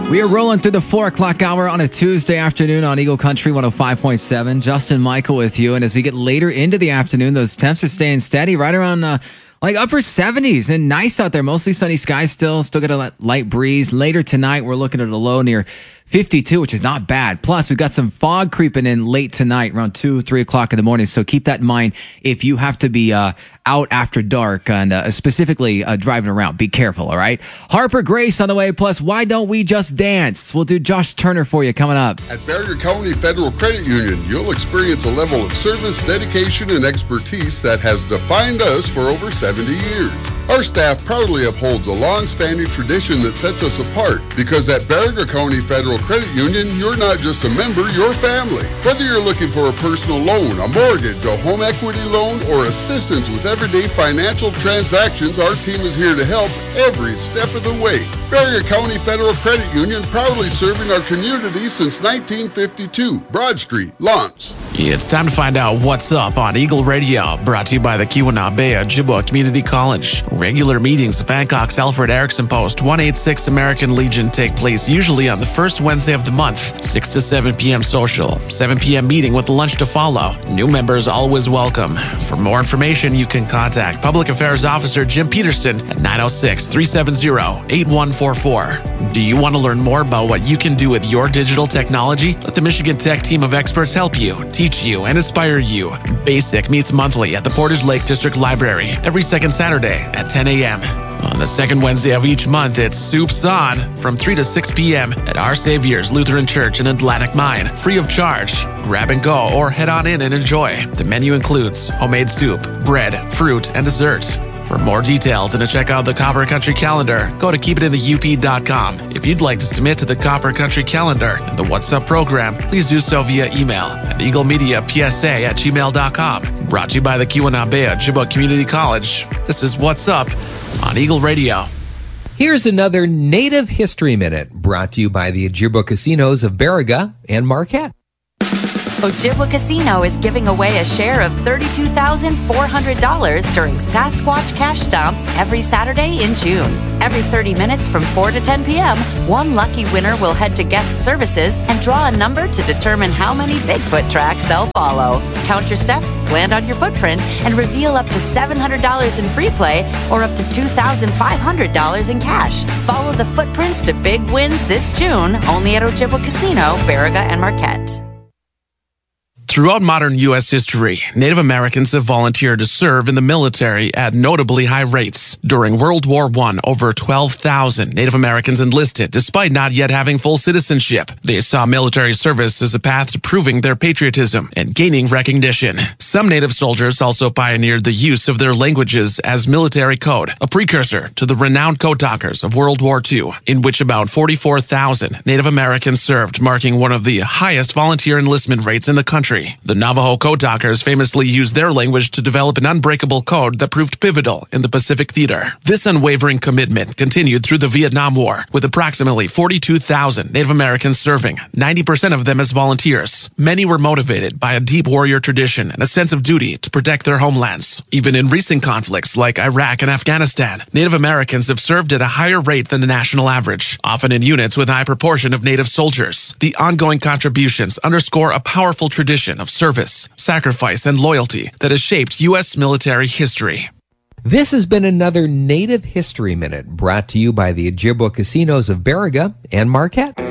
We are rolling through the 4 o'clock hour on a Tuesday afternoon on Eagle Country 105.7. Justin Michael with you. And as we get later into the afternoon, those temps are staying steady right around upper 70s and nice out there. Mostly sunny skies still get a light breeze. Later tonight, we're looking at a low near 52, which is not bad. Plus, we've got some fog creeping in late tonight around 2, 3 o'clock in the morning. So keep that in mind if you have to be out after dark and specifically driving around. Be careful, all right? Harper Grace on the way. Plus, why don't we just dance? We'll do Josh Turner for you coming up. At Barrier County Federal Credit Union, you'll experience a level of service, dedication, and expertise that has defined us for over 70 years. Our staff proudly upholds a long-standing tradition that sets us apart because at Barrier County Federal Credit Union, you're not just a member, you're family. Whether you're looking for a personal loan, a mortgage, a home equity loan, or assistance with everyday financial transactions, our team is here to help every step of the way. Barrier County Federal Credit Union, proudly serving our community since 1952. Broad Street, Lawrence. It's time to find out what's up on Eagle Radio, brought to you by the Keweenaw Ojibwa Community College. Regular meetings of Hancock's Alfred Erickson Post 186 American Legion take place usually on the first Wednesday of the month. 6 to 7 p.m. social, 7 p.m. meeting with lunch to follow. New members always welcome. For more information, you can contact Public Affairs Officer Jim Peterson at 906-370-8144. Do you want to learn more about what you can do with your digital technology? Let the Michigan Tech team of experts help you, teach you, and inspire you. BASIC meets monthly at the Portage Lake District Library every second Saturday at 10 a.m. On the second Wednesday of each month, it's Soups On from 3 to 6 p.m. at Our Savior's Lutheran Church in Atlantic Mine, free of charge. Grab and go or head on in and enjoy. The menu includes homemade soup, bread, fruit, and dessert. For more details and to check out the Copper Country Calendar, go to keepitinthe.up.com. If you'd like to submit to the Copper Country Calendar and the What's Up program, please do so via email at eaglemediapsa@gmail.com. Brought to you by the Keweenaw Ojibwa Community College. This is What's Up on Eagle Radio. Here's another Native History Minute brought to you by the Ojibwa Casinos of Baraga and Marquette. Ojibwa Casino is giving away a share of $32,400 during Sasquatch Cash Stomps every Saturday in June. Every 30 minutes from 4 to 10 p.m., one lucky winner will head to guest services and draw a number to determine how many Bigfoot tracks they'll follow. Count your steps, land on your footprint, and reveal up to $700 in free play or up to $2,500 in cash. Follow the footprints to big wins this June, only at Ojibwa Casino, Baraga, and Marquette. Throughout modern U.S. history, Native Americans have volunteered to serve in the military at notably high rates. During World War I, over 12,000 Native Americans enlisted despite not yet having full citizenship. They saw military service as a path to proving their patriotism and gaining recognition. Some Native soldiers also pioneered the use of their languages as military code, a precursor to the renowned code talkers of World War II, in which about 44,000 Native Americans served, marking one of the highest volunteer enlistment rates in the country. The Navajo Code Talkers famously used their language to develop an unbreakable code that proved pivotal in the Pacific Theater. This unwavering commitment continued through the Vietnam War, with approximately 42,000 Native Americans serving, 90% of them as volunteers. Many were motivated by a deep warrior tradition and a sense of duty to protect their homelands. Even in recent conflicts like Iraq and Afghanistan, Native Americans have served at a higher rate than the national average, often in units with a high proportion of Native soldiers. The ongoing contributions underscore a powerful tradition of service, sacrifice, and loyalty that has shaped U.S. military history. This has been another Native History Minute brought to you by the Ojibwa Casinos of Baraga and Marquette.